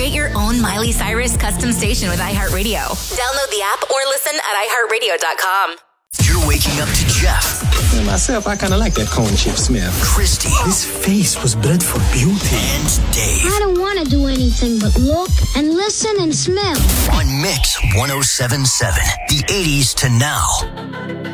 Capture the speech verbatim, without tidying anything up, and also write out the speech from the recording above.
Create your own Miley Cyrus custom station with iHeartRadio. Download the app or listen at i heart radio dot com. You're waking up to Jeff. And myself, I kind of like that cone chip smell. Christy. This face was bred for beauty. And Dave. I don't want to do anything but look and listen and smell. On Mix one oh seven point seven. The eighties to now.